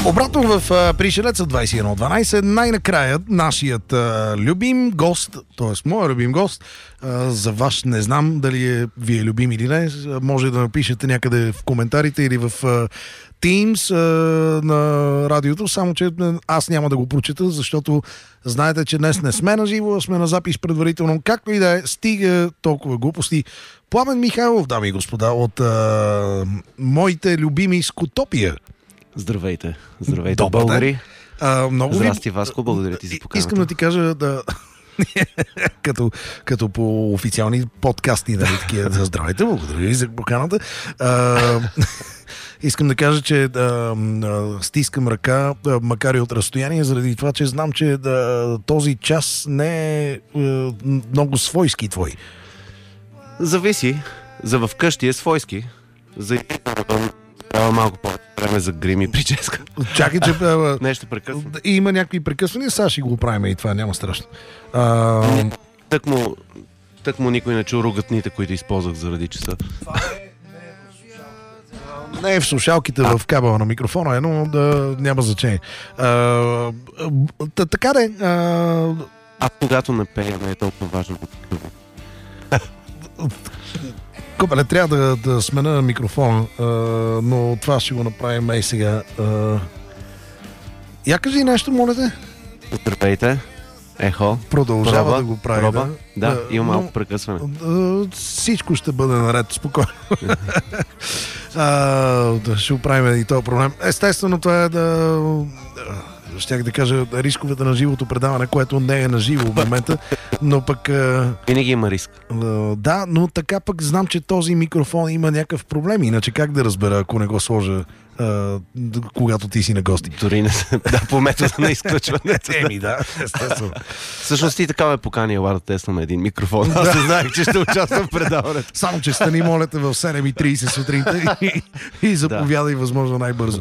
Обратно в Пришелеца 2112, най-накрая нашият любим гост, т.е. моят любим гост, за ваш не знам дали ви е любим или не, може да напишете някъде в коментарите или в Teams на радиото, само че аз няма да го прочета, защото знаете, че днес не сме на живо, сме на запис предварително. Както и да е, стига толкова глупости. Пламен Михайлов, дами и господа, от моите любими Скутопия. Здравейте, българи. Здрасти, Васко, благодаря ти за поканата. Искам да ти кажа като по официални подкасти, нали, такива, здравейте, благодаря ви за поканата. Искам да кажа, че стискам ръка, макар и от разстояние, заради това, че знам, че този час не е много свойски твой. Зависи. За вкъщи е свойски. За малко по-време за грим и прическа. Чакай, че нещо прекъсва. Има някакви прекъсвания, сега ще го правим и това, няма страшно. Тък му никой не чу ругатните, които използвах заради часа. Не е в слушалките в кабела на микрофона, но няма значение. Така де. Когато не пея, не е толкова важно. Копеле, трябва да смена микрофона, но това ще го направим и сега. Я кажи нещо, моля те. Здравейте. Ехо. Продължава да го прави. Да, има малко прекъсване. Всичко ще бъде наред, спокойно. Ще оправим и този проблем. Естествено, това е щях да кажа рисковете на живото предаване, което не е на живо в момента, но пък... Винаги има риск. Да, но така пък знам, че този микрофон има някакъв проблем, иначе как да разбера, ако не го сложа, когато ти си на гости? Дори не се... Да, по метода на изключването. Да, естествено. Всъщност ти така ме покани, ела да тестваме един микрофон. Аз не знаех, че ще участвам в предаването. Само, че стани, моля те, в 7:30 сутринта и заповядай възможно най-бързо.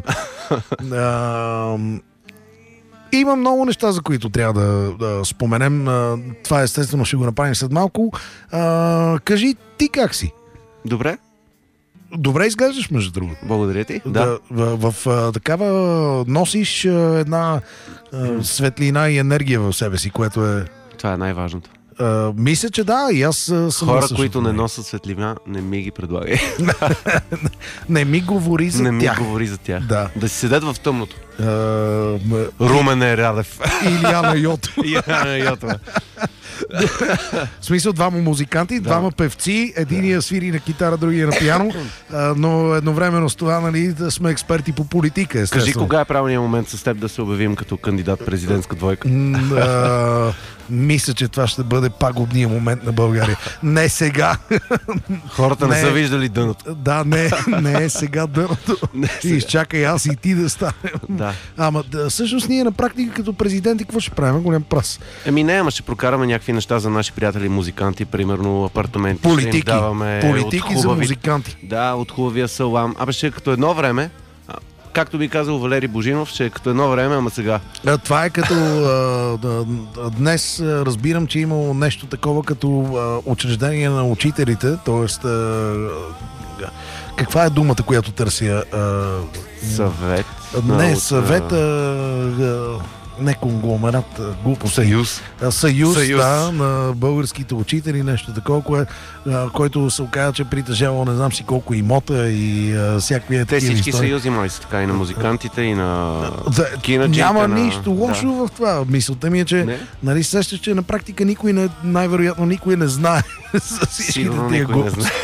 Има много неща, за които трябва да споменем. Това естествено ще го направим след малко. Кажи, ти как си? Добре. Добре изглеждаш, между другото. Благодаря ти. Да. В такава носиш една светлина и енергия в себе си, което е... Това е най-важното. Мисля, че да, и аз съм... Хора, които не носят светлина, не ми ги предлагай. Не ми говори за тях. Не ми говори за тях. Да си седят в тъмното. Румен Радев. Или Ана Йотова. В смисъл, двама музиканти, двама певци, единия свири на китара, другия на пиано, но едновременно с това, нали, да сме експерти по политика, естествено. Кажи, кога е правилният момент с теб да се обявим като кандидат президентска двойка? Мисля, че това ще бъде пагубният момент на България. Не сега. Хората не са виждали дъното. Да, не е сега дъното. Изчакай аз и ти да станем. Да. Ама всъщност ние на практика като президенти какво ще правим? Голям прас. Ама ще прокараме някакви неща за наши приятели музиканти, примерно апартаменти. Политики за музиканти. Да, от хубавия салам. Ще като едно време, както би казал Валери Божинов, ще е като едно време, ама сега. Това е като днес разбирам, че имало нещо такова като учреждение на учителите, т.е. каква е думата, която търся? Съвет. Не, съвет, не конгломерат, глупо. Съюз, да, на българските учители, нещо такова, който се оказа, че притежавал не знам си колко имота и всякакви те всички съюзи май са така, и на музикантите, и на кинаджите. Няма нищо лошо в това. Мисълта ми е, че нали сещаш, че на практика най-вероятно никой не знае за всичките тия глупости.